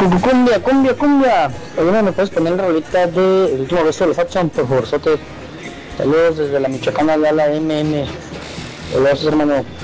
Cumbia, cumbia, cumbia. Oye, ¿me puedes poner la rolita de El último beso de los Hudson, por favor? Saludos desde la Michoacana, de la MM. Saludos, hermano.